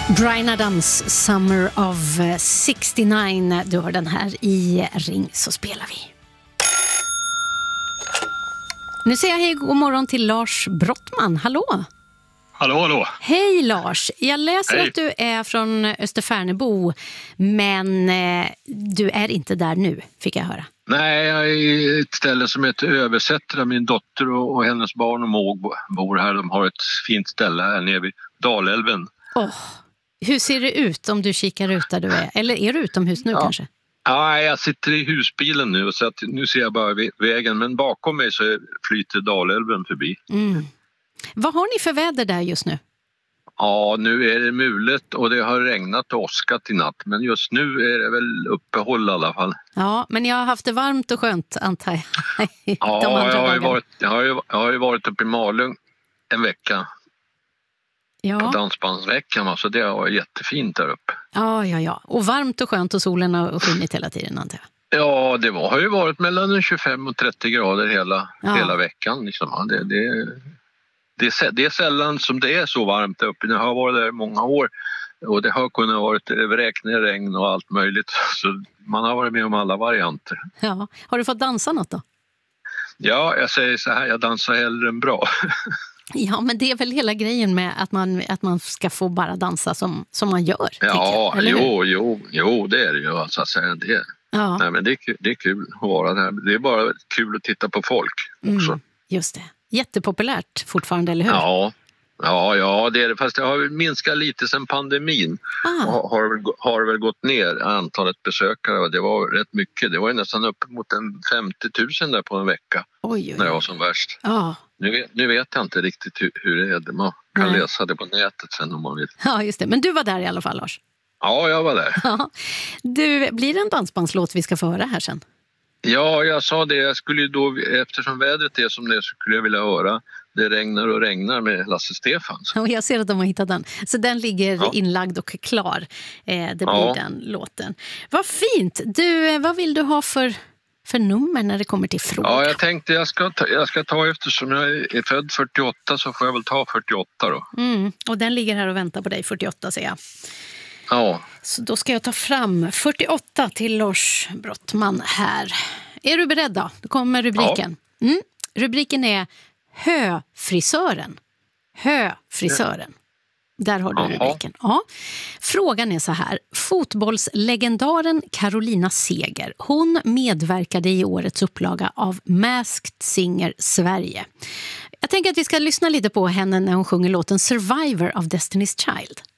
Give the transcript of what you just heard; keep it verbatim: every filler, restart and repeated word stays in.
Bryan Adams, Summer of sextionio. Du har den här i Ring så spelar vi. Nu säger jag hej och morgon till Lars Brottman. Hallå! Hallå, hallå. Hej Lars, jag läser Hej. att du är från Österfärnebo, men eh, du är inte där nu, fick jag höra. Nej, jag är i ett ställe som heter Översättra. Min dotter och, och hennes barn och måg bor här. De har ett fint ställe här nere vid Dalälven. Oh, hur ser det ut om du kikar ut där du är? Eller är du utomhus nu Ja. kanske? Ja, jag sitter i husbilen nu och så att nu ser jag bara vägen. Men bakom mig så flyter Dalälven förbi. Mm. Vad har ni för väder där just nu? Ja, nu är det mulet och det har regnat och åskat i natt. Men just nu är det väl uppehåll i alla fall. Ja, men jag har haft det varmt och skönt, antar jag. De Ja, andra jag har, ju dagarna. varit, jag, har ju, jag har ju varit uppe i Malung en vecka. På Ja. dansbandsveckan, så det har varit jättefint där uppe. ja, ja, ja. Och varmt och skönt och solen har skinit hela tiden, antar jag. Ja, det var, har ju varit mellan tjugofem och trettio grader hela, Ja. hela veckan. Liksom. Ja, Det, det, det, är, sä- det är sällan som det är så varmt där uppe. Jag har varit där i många år och det har kunnat vara vräkning, regn och allt möjligt. Så man har varit med om alla varianter. Ja. Har du fått dansa något då? Ja, jag säger så här, jag dansar hellre än bra. Ja, men det är väl hela grejen med att man, att man ska få bara dansa som, som man gör, tänker Ja, jag. Eller hur? jo, jo, jo, det är det ju. Alltså, att säga det. Ja. Nej, men det är, kul, det är kul att vara där. Det är bara kul att titta på folk också. Mm, just det. Jättepopulärt fortfarande, eller hur? Ja, ja, ja, det är det. Fast det har minskat lite sedan pandemin. Ah. Har, har, väl, har väl gått ner antalet besökare. Och det var rätt mycket. Det var ju nästan upp mot en femtio tusen där på en vecka Oj, oj, när jag var oj. som värst. Ja. Nu vet, nu vet jag inte riktigt hur, hur det är. Man kan Nej. läsa det på nätet sen om man vill. ja, just det. Men du var där i alla fall, Lars. Ja, jag var där. Ja. Du, blir det en dansbandslåt vi ska få höra här sen? Ja, jag sa det. Jag skulle ju då, eftersom vädret är som det är, så skulle jag vilja höra Det regnar och regnar med Lasse Stefans. Ja, jag ser att de har hittat den. Så den ligger Ja. inlagd och klar. Eh, det blir Ja. den låten. Vad fint! Du, eh, vad vill du ha för, för nummer när det kommer till fråga? Ja, jag tänkte jag ska, ta, jag ska ta eftersom jag är född fyrtioåtta så får jag väl ta fyrtioåtta då. Mm, och den ligger här och väntar på dig, fyrtioåtta säger jag. Ja, Så då ska jag ta fram fyrtioåtta till Lars Brottman här. Är du beredd då? Då kommer rubriken. Mm. Rubriken är Höfrisören. Höfrisören. Där har du Jaha. rubriken. Ja. Frågan är så här. Fotbollslegendaren Carolina Seger, hon medverkade i årets upplaga av Masked Singer Sverige. Jag tänker att vi ska lyssna lite på henne när hon sjunger låten Survivor av Destiny's Child.